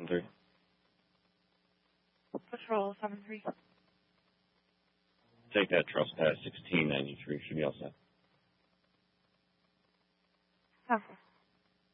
7-3. Patrol 7-3. Take that trespass 1693. Should be all set.